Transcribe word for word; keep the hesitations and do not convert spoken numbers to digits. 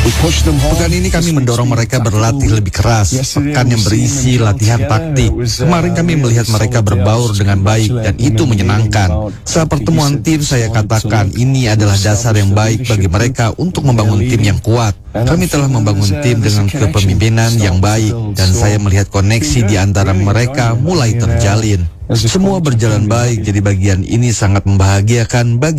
Pekan ini kami mendorong mereka berlatih lebih keras. Pekan yang berisi latihan taktik. Kemarin kami melihat mereka berbaur dengan baik dan itu menyenangkan. Saat pertemuan tim saya katakan ini adalah dasar yang baik bagi mereka untuk membangun tim yang kuat. Kami telah membangun tim dengan kepemimpinan yang baik dan saya melihat koneksi di antara mereka mulai terjalin. Semua berjalan baik, jadi bagian ini sangat membahagiakan bagi